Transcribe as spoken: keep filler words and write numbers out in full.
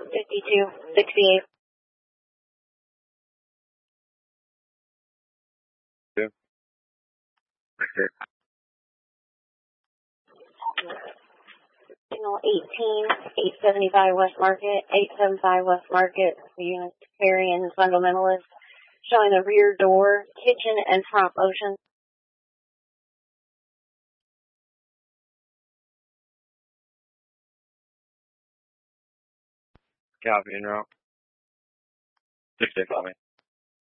fifty-two sixty-eight. Two. Signal eighteen, eight seventy-five West Market, eight seventy-five West Market, the Unitarian Fundamentalist, showing the rear door, kitchen, and front motion. Copy, en route. six eight, call me.